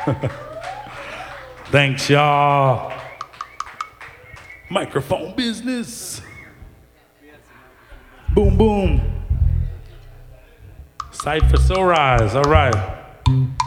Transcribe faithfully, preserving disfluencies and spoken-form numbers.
Thanks, y'all. Microphone business. Boom, boom. Cypher Sunrise, all right.